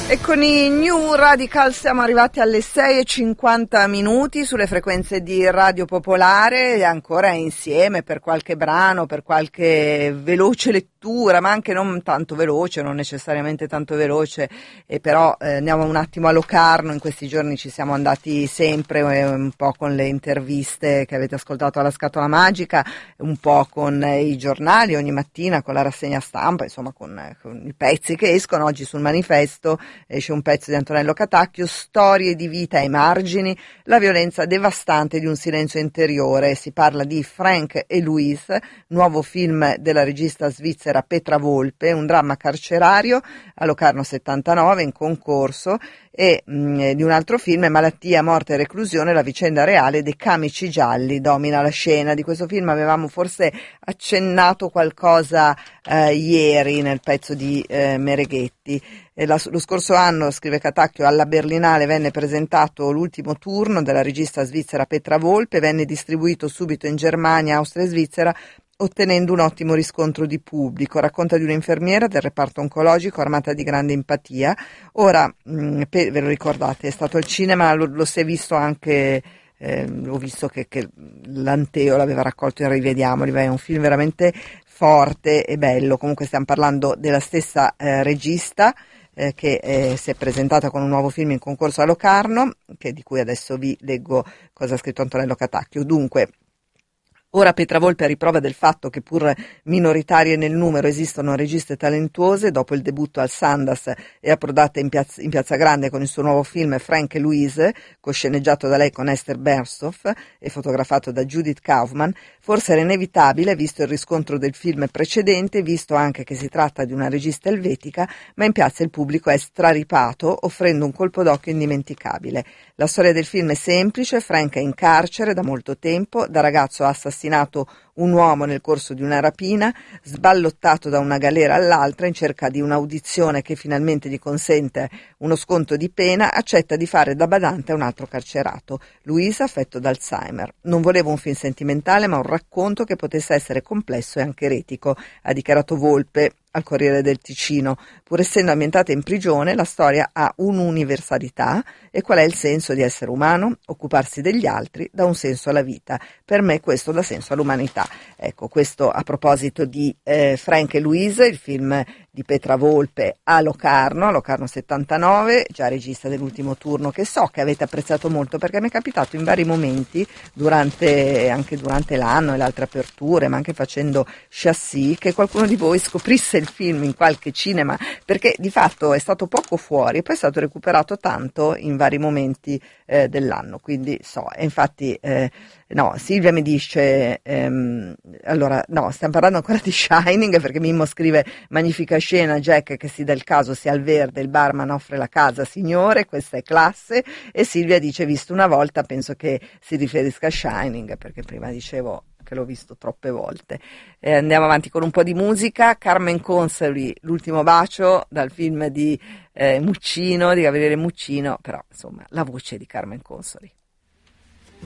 E con i New Radical siamo arrivati alle 6:50 sulle frequenze di Radio Popolare, ancora insieme per qualche brano, per qualche veloce lettura, ma anche non tanto veloce, non necessariamente tanto veloce, e però andiamo un attimo a Locarno. In questi giorni ci siamo andati sempre un po' con le interviste che avete ascoltato alla Scatola Magica, un po' con i giornali ogni mattina, con la rassegna stampa, insomma con i pezzi che escono. Oggi sul Manifesto esce un pezzo di Antonello Catacchio, storie di vita ai margini, la violenza devastante di un silenzio interiore. Si parla di Frank e Louise, nuovo film della regista svizzera Petra Volpe, un dramma carcerario a Locarno 79 in concorso, e di un altro film, Malattia, morte e reclusione, la vicenda reale dei camici gialli domina la scena. Di questo film avevamo forse accennato qualcosa ieri nel pezzo di Mereghetti. Lo scorso anno, scrive Catacchio, alla Berlinale venne presentato l'ultimo turno della regista svizzera Petra Volpe, venne distribuito subito in Germania, Austria e Svizzera, ottenendo un ottimo riscontro di pubblico. Racconta di un'infermiera del reparto oncologico armata di grande empatia. Ora, ve lo ricordate, è stato al cinema, lo si è visto anche, ho visto che l'Anteo l'aveva raccolto in Rivediamoli, è un film veramente forte e bello. Comunque stiamo parlando della stessa regista, che si è presentata con un nuovo film in concorso a Locarno, di cui adesso vi leggo cosa ha scritto Antonello Catacchio. Dunque, ora Petra Volpe, a riprova del fatto che pur minoritarie nel numero esistono registe talentuose, dopo il debutto al Sundance è approdata in Piazza Grande con il suo nuovo film Frank e Louise, cosceneggiato da lei con Esther Berstoff e fotografato da Judith Kaufman. Forse era inevitabile, visto il riscontro del film precedente, visto anche che si tratta di una regista elvetica, ma in piazza il pubblico è straripato, offrendo un colpo d'occhio indimenticabile. La storia del film è semplice: Frank è in carcere da molto tempo, da ragazzo ha assassinato un uomo nel corso di una rapina, sballottato da una galera all'altra in cerca di un'audizione che finalmente gli consente uno sconto di pena, accetta di fare da badante a un altro carcerato, Luisa, affetto da Alzheimer. Non volevo un film sentimentale, ma un racconto che potesse essere complesso e anche eretico, ha dichiarato Volpe al Corriere del Ticino. Pur essendo ambientata in prigione, la storia ha un'universalità. E qual è il senso di essere umano? Occuparsi degli altri dà un senso alla vita. Per me questo dà senso all'umanità. Ecco, questo a proposito di Frank e Louise, il film di Petra Volpe a Locarno 79, già regista dell'ultimo turno, che so che avete apprezzato molto, perché mi è capitato in vari momenti, anche durante l'anno e le altre aperture, ma anche facendo chassis, che qualcuno di voi scoprisse il film in qualche cinema, perché di fatto è stato poco fuori e poi è stato recuperato tanto in vari momenti dell'anno, quindi so. E infatti no, Silvia mi dice allora no, stiamo parlando ancora di Shining, perché Mimmo scrive: magnifica scena, Jack che si dà il caso sia al verde, il barman offre la casa, signore, questa è classe. E Silvia dice: visto una volta, penso che si riferisca a Shining, perché prima dicevo che l'ho visto troppe volte. Andiamo avanti con un po' di musica. Carmen Consoli, L'ultimo bacio, dal film di Muccino, di Gabriele Muccino, però insomma la voce di Carmen Consoli.